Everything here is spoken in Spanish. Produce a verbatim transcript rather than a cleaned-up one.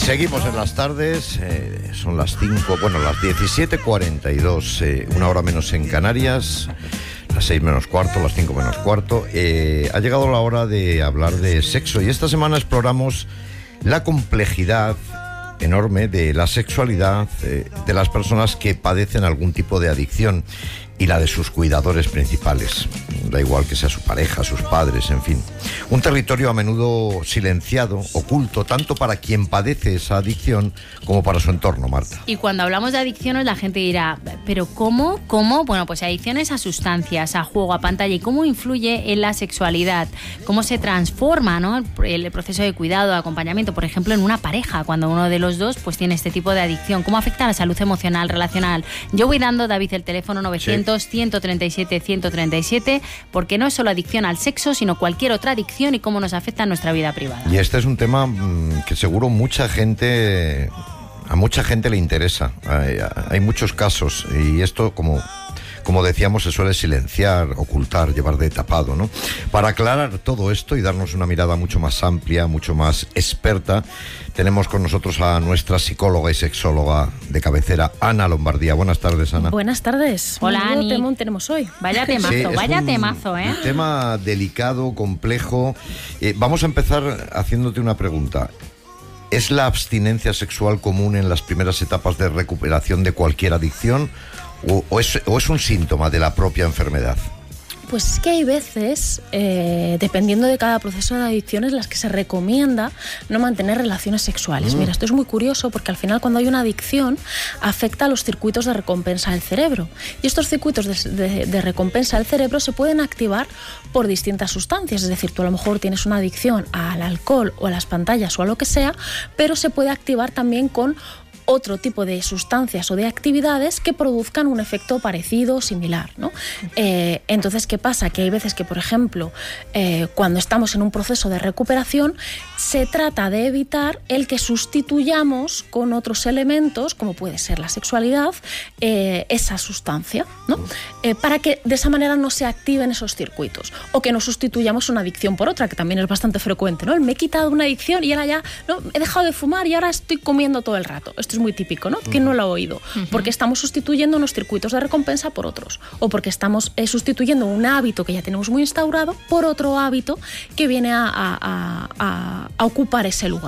Seguimos en las tardes, eh, son las cinco, bueno, las diecisiete cuarenta y dos, eh, una hora menos en Canarias, las seis menos cuarto, las cinco menos cuarto. Eh, ha llegado la hora de hablar de sexo y esta semana exploramos la complejidad enorme de la sexualidad eh, de las personas que padecen algún tipo de adicción y la de sus cuidadores principales. Da igual que sea su pareja, sus padres, en fin. Un territorio a menudo silenciado, oculto, tanto para quien padece esa adicción como para su entorno, Marta. Y cuando hablamos de adicciones, la gente dirá, ¿pero cómo? ¿Cómo? Bueno, pues adicciones a sustancias, a juego, a pantalla. ¿Y cómo influye en la sexualidad? ¿Cómo se transforma, ¿no? el proceso de cuidado, de acompañamiento, por ejemplo, en una pareja, cuando uno de los dos pues tiene este tipo de adicción? ¿Cómo afecta a la salud emocional, relacional? Yo voy dando, David, el teléfono novecientos, ciento treinta y siete, ciento treinta y siete, porque no es solo adicción al sexo, sino cualquier otra adicción y cómo nos afecta en nuestra vida privada. Y este es un tema mmm, que seguro mucha gente, a mucha gente le interesa. Hay, hay muchos casos y esto, como, como decíamos, se suele silenciar, ocultar, llevar de tapado, ¿no? Para aclarar todo esto y darnos una mirada mucho más amplia, mucho más experta, tenemos con nosotros a nuestra psicóloga y sexóloga de cabecera, Ana Lombardía. Buenas tardes, Ana. Buenas tardes. Hola, Ani. ¿Qué tema tenemos hoy? Vaya temazo, sí, vaya un, temazo, ¿eh? Un tema delicado, complejo. Eh, vamos a empezar haciéndote una pregunta. ¿Es la abstinencia sexual común en las primeras etapas de recuperación de cualquier adicción o, o, es, o es un síntoma de la propia enfermedad? Pues es que hay veces, eh, dependiendo de cada proceso de adicciones, las que se recomienda no mantener relaciones sexuales. Mm. Mira, esto es muy curioso porque al final cuando hay una adicción afecta a los circuitos de recompensa del cerebro. Y estos circuitos de, de, de recompensa del cerebro se pueden activar por distintas sustancias. Es decir, tú a lo mejor tienes una adicción al alcohol o a las pantallas o a lo que sea, pero se puede activar también con otro tipo de sustancias o de actividades que produzcan un efecto parecido o similar, ¿no? Eh, entonces, ¿qué pasa? Que hay veces que, por ejemplo, eh, cuando estamos en un proceso de recuperación, se trata de evitar el que sustituyamos con otros elementos, como puede ser la sexualidad, eh, esa sustancia, ¿no? Eh, para que de esa manera no se activen esos circuitos, o que no sustituyamos una adicción por otra, que también es bastante frecuente, ¿no? Me he quitado una adicción y ahora ya, ¿no? He dejado de fumar y ahora estoy comiendo todo el rato. Esto es muy típico, ¿no? ¿Quién no lo ha oído? Uh-huh. Porque estamos sustituyendo unos circuitos de recompensa por otros, o porque estamos eh, sustituyendo un hábito que ya tenemos muy instaurado por otro hábito que viene a, a, a, a ocupar ese lugar.